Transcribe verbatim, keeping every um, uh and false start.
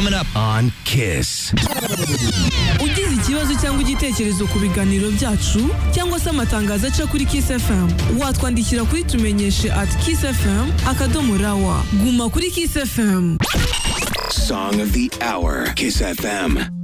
coming up on Kiss. Ugize ikibazo cyangwa igitekerezo ku biganiro byacu cyangwa se amatangazo aca kuri Kiss F M, watwandikira kuri tumenyeshe at kiss f m akadomo rawa. Guma kuri Kiss F M. Song of the hour. Kiss F M.